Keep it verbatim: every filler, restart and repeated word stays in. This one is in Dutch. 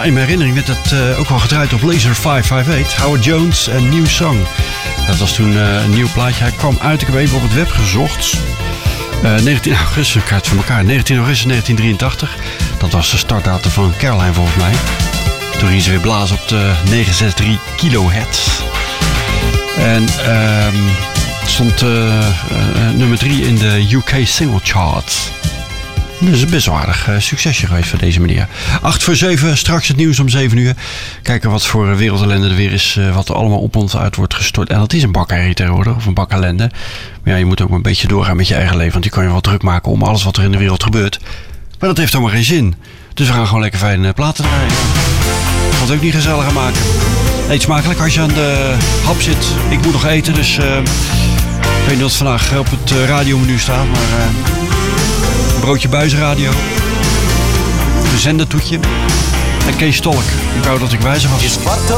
in mijn herinnering werd dat uh, ook al gedraaid op Laser vijfhonderdachtenvijftig. Howard Jones en New Song. Dat was toen uh, een nieuw plaatje. Hij kwam uit, ik heb even op het web gezocht. Uh, negentien augustus, ik had van elkaar. negentien augustus negentien drieëntachtig. Dat was de startdatum van Caroline volgens mij. Toen ging ze weer blazen op de negenhonderdzesentachtig kilohertz. En uh, stond uh, uh, nummer drie in de U K Single Charts. Dus best wel aardig uh, succesje geweest voor deze meneer. acht voor zeven, straks het nieuws om zeven uur. Kijken wat voor wereldellende er weer is. Uh, wat er allemaal op ons uit wordt gestort. En dat is een bakherrie tegenwoordig, of een bak ellende. Maar ja, je moet ook een beetje doorgaan met je eigen leven. Want die kan je wel druk maken om alles wat er in de wereld gebeurt. Maar dat heeft helemaal geen zin. Dus we gaan gewoon lekker fijn uh, platen draaien. Dat gaat het ook niet gezelliger maken. Eet smakelijk als je aan de hap zit. Ik moet nog eten, dus uh, ik weet niet wat vandaag op het uh, radiomenu staat. Maar uh, een broodje buizenradio. Een zendertoetje. En Kees Stolk. Ik wou dat ik wijzer was.